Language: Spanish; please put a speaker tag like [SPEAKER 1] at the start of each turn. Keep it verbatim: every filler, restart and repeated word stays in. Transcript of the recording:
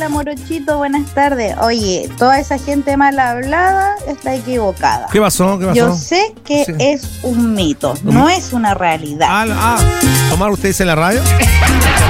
[SPEAKER 1] Hola, Morochito, buenas tardes. Oye, toda esa gente mal hablada está equivocada.
[SPEAKER 2] ¿Qué pasó? ¿Qué pasó?
[SPEAKER 1] Yo sé que
[SPEAKER 2] Sí.
[SPEAKER 1] es un mito, no es una realidad.
[SPEAKER 2] Ah, ah, ¿tomar usted dice en la radio?